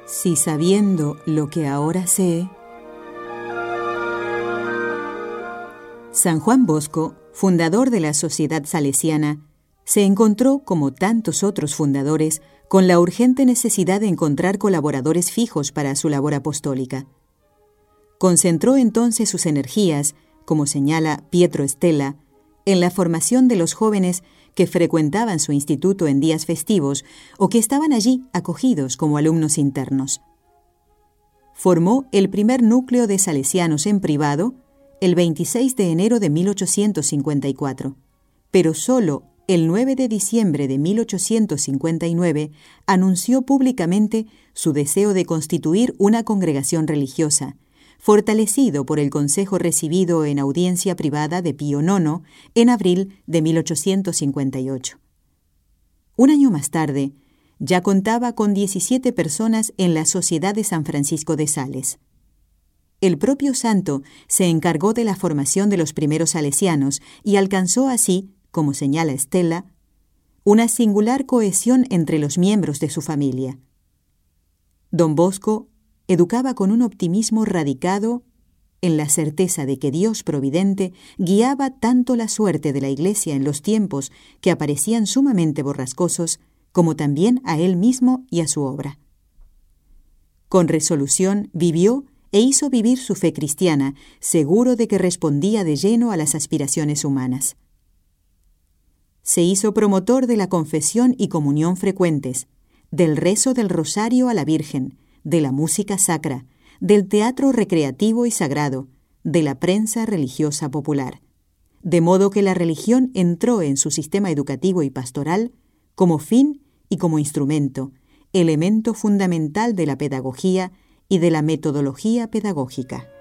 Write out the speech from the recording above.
Si sabiendo lo que ahora sé... San Juan Bosco, fundador de la Sociedad Salesiana, se encontró, como tantos otros fundadores, con la urgente necesidad de encontrar colaboradores fijos para su labor apostólica. Concentró entonces sus energías, como señala Pietro Stella, en la formación de los jóvenes que frecuentaban su instituto en días festivos o que estaban allí acogidos como alumnos internos. Formó el primer núcleo de salesianos en privado el 26 de enero de 1854, pero solo el 9 de diciembre de 1859 anunció públicamente su deseo de constituir una congregación religiosa, fortalecido por el consejo recibido en audiencia privada de Pío IX en abril de 1858. Un año más tarde, ya contaba con 17 personas en la Sociedad de San Francisco de Sales. El propio santo se encargó de la formación de los primeros salesianos y alcanzó así, como señala Stella, una singular cohesión entre los miembros de su familia. Don Bosco educaba con un optimismo radicado en la certeza de que Dios providente guiaba tanto la suerte de la Iglesia en los tiempos que aparecían sumamente borrascosos, como también a él mismo y a su obra. Con resolución vivió e hizo vivir su fe cristiana, seguro de que respondía de lleno a las aspiraciones humanas. Se hizo promotor de la confesión y comunión frecuentes, del rezo del rosario a la Virgen, de la música sacra, del teatro recreativo y sagrado, de la prensa religiosa popular, de modo que la religión entró en su sistema educativo y pastoral como fin y como instrumento, elemento fundamental de la pedagogía y de la metodología pedagógica.